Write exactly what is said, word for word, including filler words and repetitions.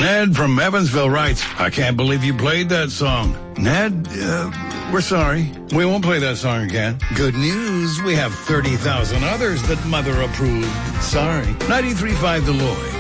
Ned from Evansville writes, I can't believe you played that song. Ned, uh, we're sorry. We won't play that song again. Good news, we have thirty thousand others that Mother approved. Sorry. ninety-three point five The Lloyd.